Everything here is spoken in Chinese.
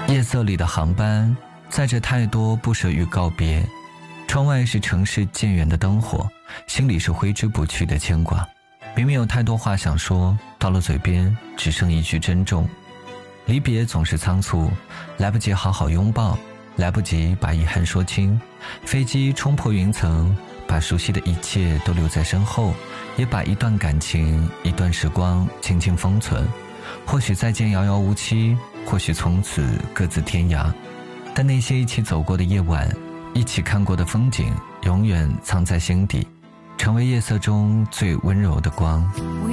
夜色里的航班载着太多不舍与告别，窗外是城市渐远的灯火，心里是挥之不去的牵挂。明明有太多话想说，到了嘴边只剩一句珍重。离别总是仓促，来不及好好拥抱，来不及把遗憾说清。飞机冲破云层，把熟悉的一切都留在身后，也把一段感情一段时光轻轻封存。或许再见遥遥无期，或许从此各自天涯，但那些一起走过的夜晚，一起看过的风景，永远藏在心底，成为夜色中最温柔的光。